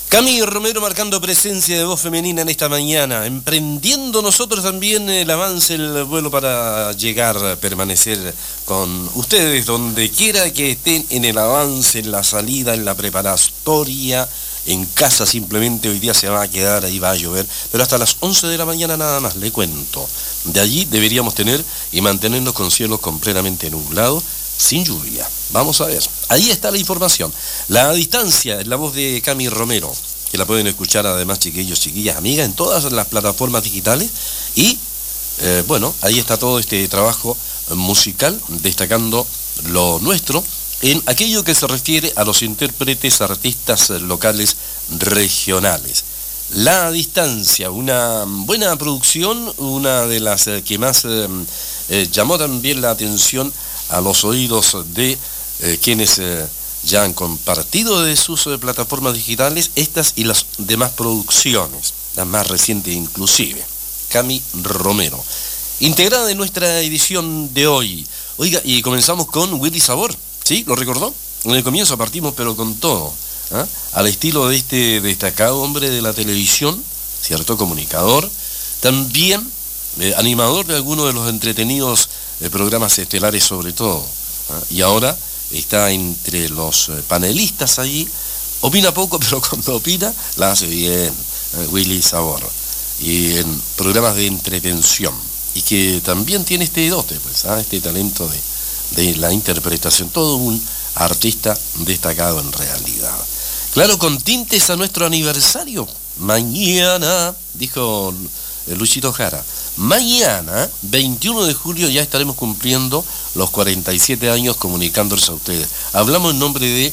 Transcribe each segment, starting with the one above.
Cami Romero marcando presencia de voz femenina en esta mañana, emprendiendo nosotros también el avance, el vuelo para llegar, permanecer con ustedes donde quiera que estén, en el avance, en la salida, en la preparatoria, en casa. Simplemente hoy día se va a quedar, ahí va a llover, pero hasta las 11 de la mañana nada más, le cuento. De allí deberíamos tener y mantenernos con cielos completamente nublados, sin lluvia. Vamos a ver. Ahí está la información. La distancia es la voz de Cami Romero, que la pueden escuchar además, chiquillos, chiquillas, amigas, en todas las plataformas digitales. Y bueno, ahí está todo este trabajo musical, destacando lo nuestro en aquello que se refiere a los intérpretes, artistas locales, regionales. La distancia, una buena producción, una de las que más llamó también la atención a los oídos de quienes ya han compartido de sus plataformas digitales, estas y las demás producciones, las más recientes inclusive. Cami Romero, integrada en nuestra edición de hoy. Oiga, y comenzamos con Willy Sabor, ¿sí? ¿Lo recordó? En el comienzo partimos pero con todo, ¿ah? Al estilo de este destacado hombre de la televisión, cierto, comunicador, también animador de algunos de los entretenidos programas estelares sobre todo, ¿ah? Y ahora está entre los panelistas allí, opina poco, pero cuando opina la hace bien, Willy Sabor, y en programas de entretención, y que también tiene este dote, pues, ¿ah? Este talento de la interpretación, todo un artista destacado en realidad. Claro, con tintes a nuestro aniversario, mañana, dijo Luchito Jara, mañana, 21 de julio, ya estaremos cumpliendo los 47 años comunicándoles a ustedes. Hablamos en nombre de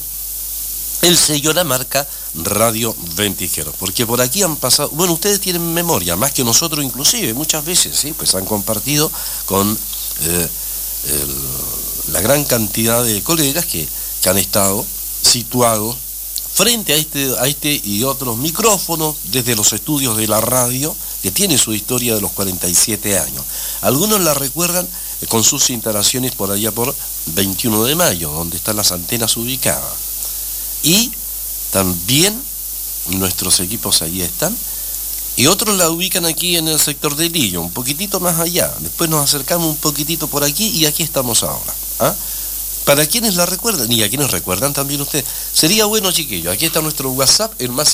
el sello, la marca Radio Ventisqueros, porque por aquí han pasado, bueno, ustedes tienen memoria, más que nosotros inclusive, muchas veces, ¿sí? Pues han compartido con la gran cantidad de colegas que han estado situados frente a este y otros micrófonos desde los estudios de la radio, que tiene su historia de los 47 años. Algunos la recuerdan con sus instalaciones por allá por 21 de mayo, donde están las antenas ubicadas. Y también nuestros equipos ahí están, y otros la ubican aquí en el sector de Lillo, un poquitito más allá. Después nos acercamos un poquitito por aquí y aquí estamos ahora, ¿ah? Para quienes la recuerdan, y a quienes recuerdan también ustedes, sería bueno, chiquillos, aquí está nuestro WhatsApp, el más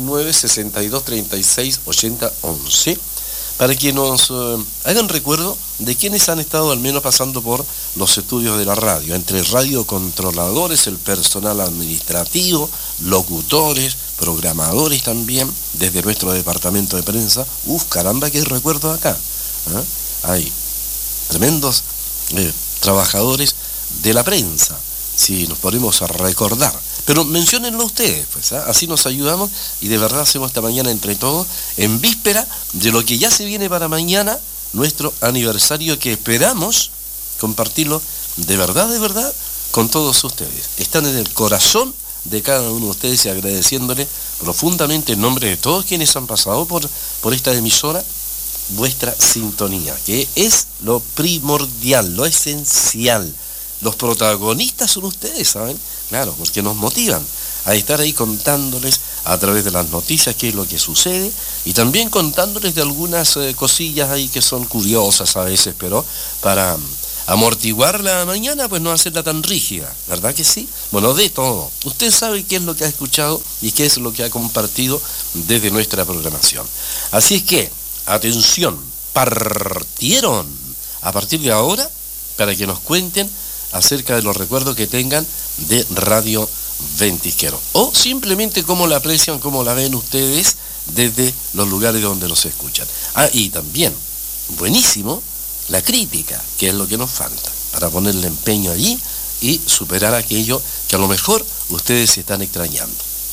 569-6236-8011, para que nos hagan recuerdo de quienes han estado al menos pasando por los estudios de la radio, entre radiocontroladores, el personal administrativo, locutores, programadores también, desde nuestro departamento de prensa. Caramba, qué recuerdo acá, ¿ah? Hay tremendos trabajadores de la prensa, si nos ponemos a recordar. Pero menciónenlo ustedes, pues, ¿ah? Así nos ayudamos y de verdad hacemos esta mañana entre todos, en víspera de lo que ya se viene para mañana, nuestro aniversario, que esperamos compartirlo de verdad, con todos ustedes. Están en el corazón de cada uno de ustedes y agradeciéndole profundamente en nombre de todos quienes han pasado por esta emisora, vuestra sintonía, que es lo primordial, lo esencial. Los protagonistas son ustedes, ¿saben? Claro, porque nos motivan a estar ahí contándoles a través de las noticias qué es lo que sucede, y también contándoles de algunas cosillas ahí que son curiosas a veces, pero para amortiguar la mañana, pues no hacerla tan rígida, ¿verdad que sí? Bueno, de todo. Usted sabe qué es lo que ha escuchado y qué es lo que ha compartido desde nuestra programación. Así es que, atención, partieron a partir de ahora para que nos cuenten acerca de los recuerdos que tengan de Radio Ventisquero, o simplemente cómo la aprecian, cómo la ven ustedes desde los lugares donde los escuchan. Y también, buenísimo, la crítica, que es lo que nos falta, para ponerle empeño allí y superar aquello que a lo mejor ustedes se están extrañando.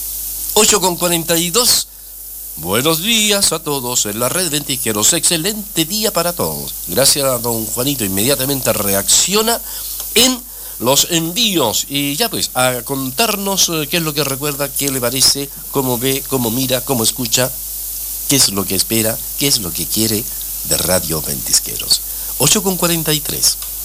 8:42. Buenos días a todos en la red Ventisqueros, excelente día para todos. Gracias a don Juanito, inmediatamente reacciona en los envíos, y ya pues, a contarnos qué es lo que recuerda, qué le parece, cómo ve, cómo mira, cómo escucha, qué es lo que espera, qué es lo que quiere de Radio Ventisqueros. 8:43.